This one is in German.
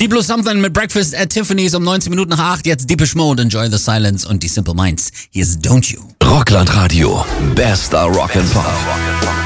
Deep Blue Something mit Breakfast at Tiffany's um 19 Minuten nach 8. Jetzt Deepish Mode, Enjoy the Silence und die Simple Minds. Hier ist Don't You. Rockland Radio. Bester Rock'n'Pop.